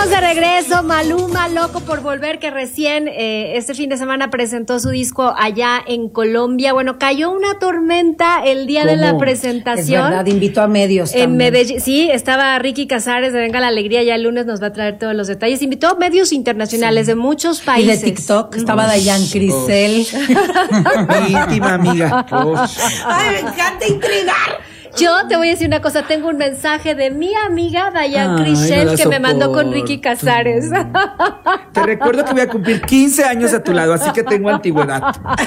Estamos de regreso. Maluma, loco por volver, que recién este fin de semana presentó su disco allá en Colombia. Bueno, cayó una tormenta el día de la presentación. Es verdad, invitó a medios en también. Medellín. Sí, estaba Ricky Casares de Venga la Alegría, ya el lunes nos va a traer todos los detalles. Invitó a medios internacionales de muchos países. Y de TikTok estaba Dayan Crisel. Mi íntima amiga. Ay, me encanta intrigar. Yo te voy a decir una cosa, tengo un mensaje de mi amiga Dayan Crisel no que me mandó con soporto. Ricky Casares. Te recuerdo que voy a cumplir 15 años a tu lado, así que tengo antigüedad.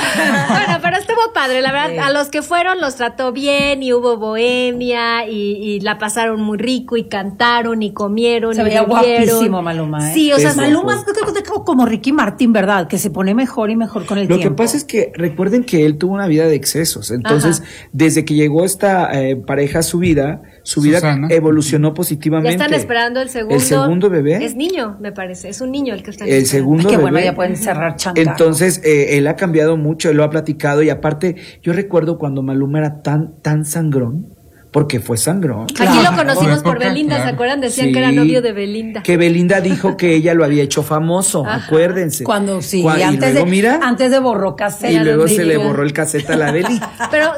Bueno, pero estuvo padre, la verdad, a los que fueron los trató bien y hubo bohemia y la pasaron muy rico y cantaron y comieron. Se y veía bebieron. guapísimo Maluma, ¿eh? Sí, o sea, Maluma es como Ricky Martín, ¿verdad? Que se pone mejor y mejor con el tiempo. Lo que pasa es que recuerden que él tuvo una vida de excesos, entonces desde que llegó esta pareja a su vida Susana evolucionó positivamente. ya están esperando el segundo. ¿El segundo bebé? Es niño, me parece, es un niño el que está El segundo Qué bebé. bueno, ya pueden cerrar chanca. Entonces, él ha cambiado mucho, él lo ha platicado y aparte, yo recuerdo cuando Maluma era tan sangrón, porque fue sangrón. Aquí lo conocimos por época, Belinda, claro. ¿se acuerdan? Decían Sí, que era novio de Belinda. Que Belinda dijo que ella lo había hecho famoso, acuérdense. Cuando sí, y antes luego, de mira, antes de borró caseta. y luego se le borró el cassette a la Beli. Pero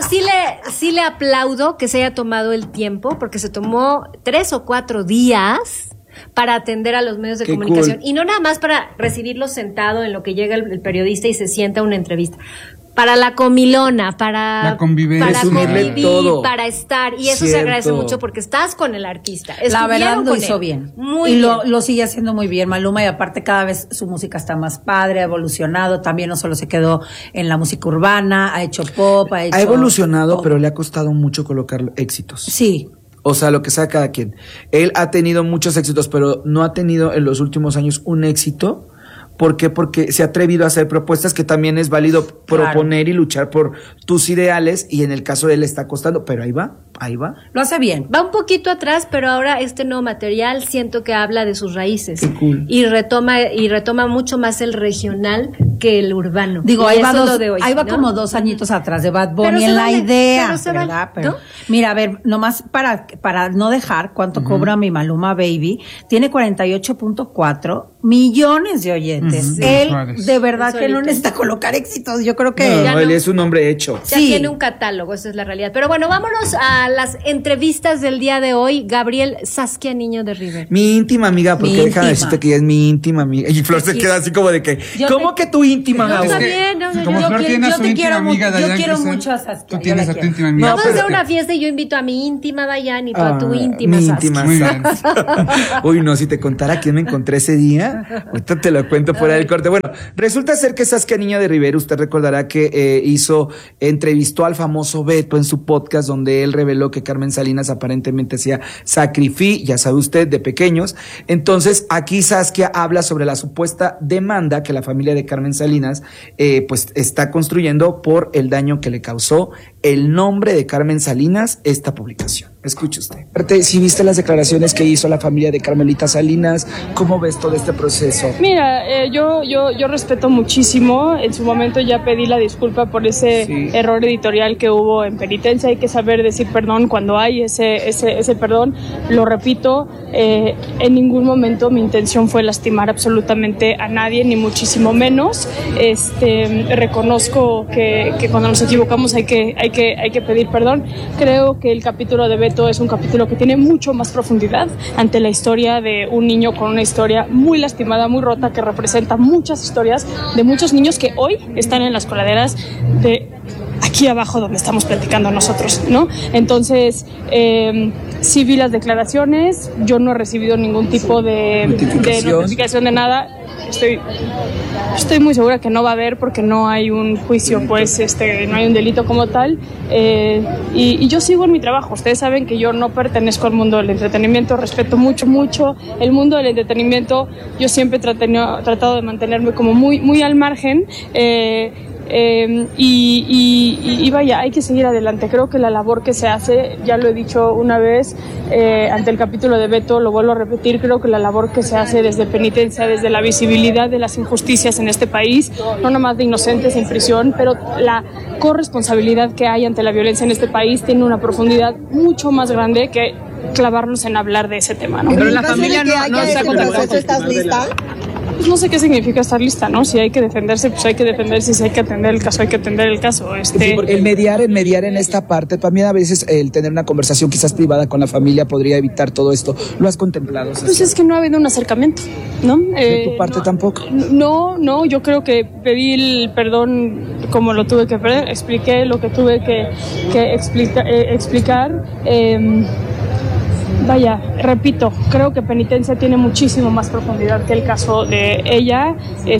sí le aplaudo que se haya tomado el tiempo, porque se tomó 3 o 4 días para atender a los medios de Qué comunicación. cool. Y no nada más para recibirlo sentado en lo que llega el periodista y se sienta a una entrevista. Para la comilona, para La convivencia. para Resumirle convivir, todo. para estar. Y eso se Cierto. agradece mucho porque estás con el artista. La verdad Estuvieron lo con hizo él. bien. Muy y bien. lo sigue haciendo muy bien Maluma, y aparte cada vez su música está más padre, ha evolucionado, también no solo se quedó en la música urbana, ha hecho pop, ha hecho... Ha evolucionado, pop. pero le ha costado mucho colocar éxitos. Sí. O sea, lo que sea cada quien. Él ha tenido muchos éxitos, pero no ha tenido en los últimos años un éxito. ¿Por qué? Porque se ha atrevido a hacer propuestas que también es válido proponer y luchar por tus ideales, y en el caso de él está costando, pero ahí va. Lo hace bien. Va un poquito atrás, pero ahora este nuevo material siento que habla de sus raíces. Qué cool. Y retoma mucho más el regional que el urbano. Digo, Y ahí va, eso es lo de hoy, ahí va ¿no? como 2 añitos atrás de Bad Pero Bunny se en la vale, idea, pero se vale, ¿verdad? ¿no? Mira, a ver, nomás para no dejar cuánto cobra mi Maluma Baby, tiene 48.4 millones de oyentes. Sí. Él, Suárez. de verdad que no Solito. necesita colocar éxitos, yo creo que... No, ya él no. es un hombre hecho. Ya tiene un catálogo, esa es la realidad. Pero bueno, vámonos a las entrevistas del día de hoy. Gabriel Saskia Niño de River. Mi íntima amiga, porque Mi déjame íntima. decirte que ella es mi íntima amiga. Y Flor se queda así como de que, ¿cómo que tu íntima No, amiga? está bien, no, Como yo Flor quiero- tiene a yo su te íntima quiero amiga mucho, yo Dayan quiero Crisel, mucho a Saskia, Tú yo tienes la a tu quiero. íntima amiga. No, Vamos a pero- hacer una fiesta y yo invito a mi íntima Dayan y tú a tu íntima mi Saskia. íntima Muy bien. Saskia. Uy, no, si te contara quién me encontré ese día, ahorita te lo cuento fuera del corte. Bueno, resulta ser que Saskia Niño de Rivera, usted recordará que entrevistó al famoso Beto en su podcast, donde él reveló que Carmen Salinas aparentemente hacía sacrificio, ya sabe usted, de pequeños. Entonces, aquí Saskia habla sobre la supuesta demanda que la familia de Carmen Salinas pues está construyendo por el daño que le causó el nombre de Carmen Salinas esta publicación. Escuche usted. Si viste las declaraciones que hizo la familia de Carmelita Salinas, ¿cómo ves todo este proceso? Mira, yo respeto muchísimo. En su momento ya pedí la disculpa por ese error editorial que hubo en Penitencia. Hay que saber decir perdón cuando hay ese perdón. Lo repito, en ningún momento mi intención fue lastimar absolutamente a nadie, ni muchísimo menos. Reconozco que cuando nos equivocamos hay que pedir perdón. Creo que el capítulo de Beto es un capítulo que tiene mucho más profundidad ante la historia de un niño con una historia muy lastimada, muy rota, que representa muchas historias de muchos niños que hoy están en las coladeras de aquí abajo donde estamos platicando nosotros, ¿no? Entonces, sí vi las declaraciones, yo no he recibido ningún tipo de notificación de nada. Estoy muy segura que no va a haber, porque no hay un juicio, pues no hay un delito como tal, y yo sigo en mi trabajo. Ustedes saben que yo no pertenezco al mundo del entretenimiento, respeto mucho el mundo del entretenimiento. Yo siempre he tratado de mantenerme como muy al margen, y vaya, hay que seguir adelante. Creo que la labor que se hace, ya lo he dicho una vez ante el capítulo de Beto, lo vuelvo a repetir, creo que la labor que se hace desde Penitencia, desde la visibilidad de las injusticias en este país, no nomás de inocentes en prisión, pero la corresponsabilidad que hay ante la violencia en este país tiene una profundidad mucho más grande que clavarnos en hablar de ese tema, ¿no? Pero la familia no está contactando. ¿Estás lista? Pues no sé qué significa estar lista, ¿no? Si hay que defenderse, pues hay que defenderse, si hay que atender el caso, hay que atender el caso. El mediar en esta parte, también a veces el tener una conversación quizás privada con la familia podría evitar todo esto. ¿Lo has contemplado, Saskia? Pues es que no ha habido un acercamiento, ¿no? ¿De tu parte tampoco? No, yo creo que pedí el perdón como lo tuve que pedir, expliqué lo que tuve que explicar. Vaya, repito, creo que Penitencia tiene muchísimo más profundidad que el caso de ella.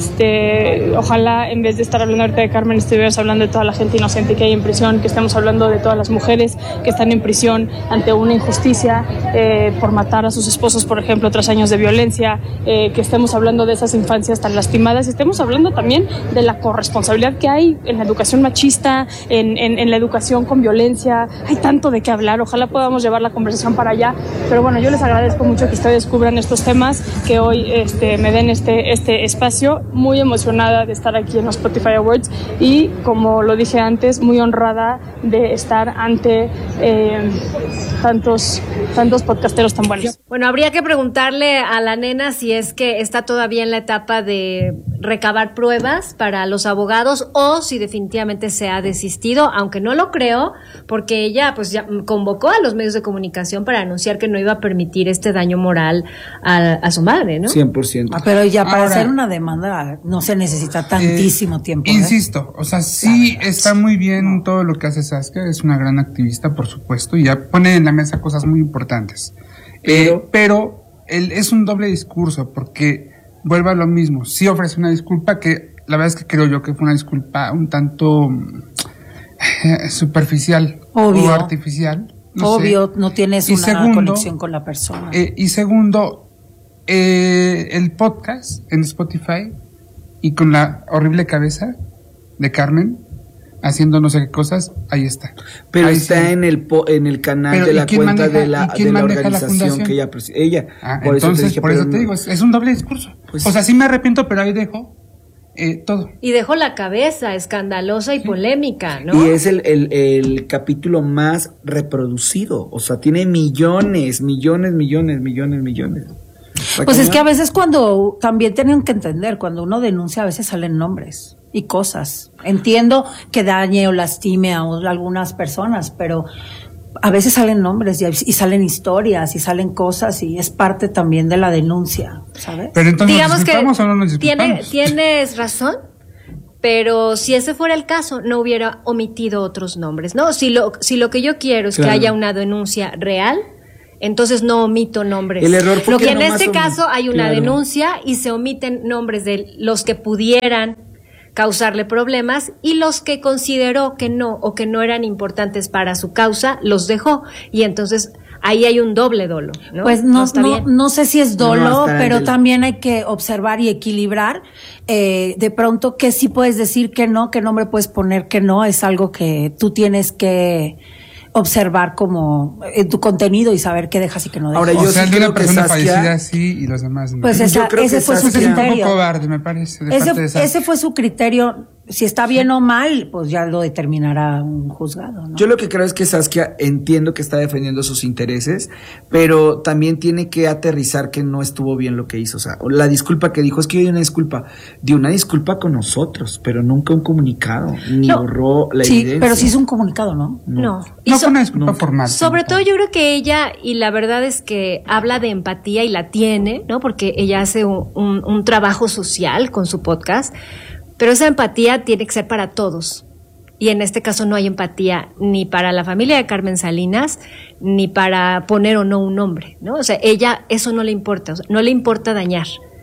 Ojalá en vez de estar hablando ahorita de Carmen estuvieras hablando de toda la gente inocente que hay en prisión, que estemos hablando de todas las mujeres que están en prisión ante una injusticia por matar a sus esposos, por ejemplo, tras años de violencia, que estemos hablando de esas infancias tan lastimadas, y estemos hablando también de la corresponsabilidad que hay en la educación machista, en la educación con violencia. Hay tanto de qué hablar, ojalá podamos llevar la conversación para allá. Pero bueno, yo les agradezco mucho que ustedes cubran estos temas, que hoy me den este espacio. Muy emocionada de estar aquí en los Spotify Awards y, como lo dije antes, muy honrada de estar ante tantos podcasteros tan buenos. Bueno, habría que preguntarle a la nena si es que está todavía en la etapa de recabar pruebas para los abogados o si definitivamente se ha desistido, aunque no lo creo, porque ella pues ya convocó a los medios de comunicación para anunciar que no iba a permitir este daño moral a su madre, ¿no? 100%. Pero ya para Ahora, hacer una demanda no se necesita tantísimo tiempo. Insisto, o sea, sí está muy bien todo lo que hace Saskia, es una gran activista, por supuesto, y ya pone en la mesa cosas muy importantes. Pero es un doble discurso, porque vuelve a lo mismo. Sí ofrece una disculpa que la verdad es que creo yo que fue una disculpa un tanto superficial o artificial. No tienes una conexión con la persona. Y segundo, el podcast en Spotify y con la horrible cabeza de Carmen haciendo no sé qué cosas, ahí está. Pero ahí está sí. en el canal Pero, de la cuenta maneja, de la organización que ella. Entonces, por eso te digo, es un doble discurso. Pues, o sea, sí me arrepiento, pero ahí dejo todo. Y dejó la cabeza escandalosa y polémica, ¿no? Y es el capítulo más reproducido. O sea, tiene millones. Pues es que a veces cuando, también tienen que entender, cuando uno denuncia a veces salen nombres y cosas. Entiendo que dañe o lastime a algunas personas, pero a veces salen nombres y salen historias y salen cosas y es parte también de la denuncia, ¿sabes? Pero entonces, digamos ¿nos disculpamos o no nos disculpamos? Tienes razón, pero si ese fuera el caso, no hubiera omitido otros nombres, ¿no? Si lo que yo quiero es que haya una denuncia real, entonces no omito nombres. El error fue que en este caso hay una denuncia y se omiten nombres de los que pudieran causarle problemas y los que consideró que no o que no eran importantes para su causa los dejó, y entonces ahí hay un doble dolo, ¿no? Pues no sé si es dolo, pero también hay que observar y equilibrar de pronto que sí puedes decir que no, qué nombre puedes poner que no, es algo que tú tienes que observar como en tu contenido y saber qué dejas y qué no dejas. Ahora, yo sí de creo una que persona Saskia, fallecida sí y los demás no. Pues ese fue su criterio. Es un poco cobarde, me parece. Ese fue su criterio. Si está bien o mal, pues ya lo determinará un juzgado, ¿no? Yo lo que creo es que Saskia, entiendo que está defendiendo sus intereses, pero también tiene que aterrizar que no estuvo bien lo que hizo. O sea, la disculpa que dijo, es que dio una disculpa con nosotros, pero nunca un comunicado, ni borró la evidencia. Sí, pero sí hizo un comunicado, ¿no? No. No fue una disculpa formal. Sobre todo yo creo que ella, y la verdad es que habla de empatía y la tiene, ¿no? Porque ella hace un trabajo social con su podcast, pero esa empatía tiene que ser para todos. Y en este caso no hay empatía ni para la familia de Carmen Salinas, ni para poner o no un nombre, ¿no? O sea, ella eso no le importa, o sea, no le importa dañar.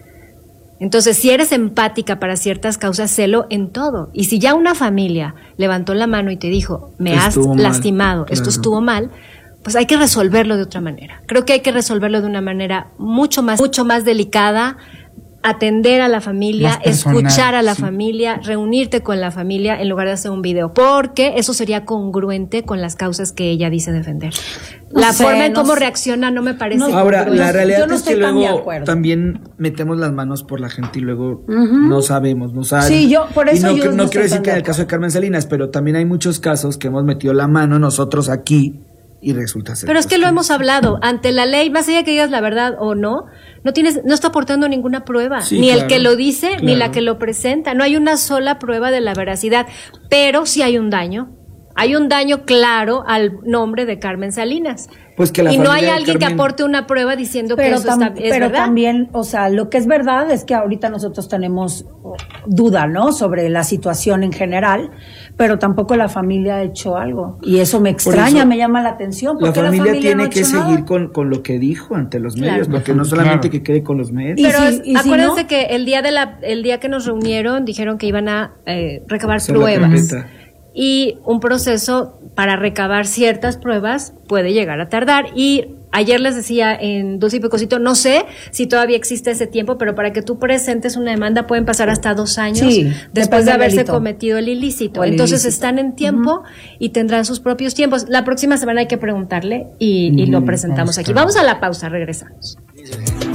Entonces, si eres empática para ciertas causas, sélo en todo. Y si ya una familia levantó la mano y te dijo, me has lastimado, esto estuvo mal, pues hay que resolverlo de otra manera. Creo que hay que resolverlo de una manera mucho más delicada, atender a la familia, escuchar a la familia, reunirte con la familia en lugar de hacer un video, porque eso sería congruente con las causas que ella dice defender. La forma en cómo reacciona no me parece. Ahora, la realidad es que luego acuerdo. También metemos las manos por la gente y luego no sabemos, no saben. Sí, por eso y yo no quiero decir que en el caso de Carmen Salinas, pero también hay muchos casos que hemos metido la mano nosotros aquí y resulta ser. Pero es que lo hemos hablado, ante la ley, más allá que digas la verdad o no está aportando ninguna prueba, Sí, ni claro, el que lo dice, ni claro. la que lo presenta, no hay una sola prueba de la veracidad, pero sí hay un daño. Hay un daño claro al nombre de Carmen Salinas. Pues que la y no hay familia de alguien que Carmen- aporte una prueba diciendo que eso es pero verdad. también, o sea, lo que es verdad es que ahorita nosotros tenemos duda, ¿no? Sobre la situación en general, pero tampoco la familia ha hecho algo. Y eso me extraña, eso, me llama la atención. ¿Por La qué familia no tiene ha que hecho seguir nada? con lo que dijo ante los Claro. medios, porque no solamente Claro. que quede con los medios. Y Pero si acuérdense no- que el día que nos reunieron dijeron que iban a recabar Hacer la pruebas. carpeta. Y un proceso para recabar ciertas pruebas puede llegar a tardar. Y ayer les decía en Dulce y Pecosito, no sé si todavía existe ese tiempo, pero para que tú presentes una demanda pueden pasar hasta 2 años Sí, después depende de del haberse delito. cometido el ilícito. O el Entonces ilícito. están en tiempo y tendrán sus propios tiempos. La próxima semana hay que preguntarle y lo presentamos aquí. Vamos a la pausa, regresamos.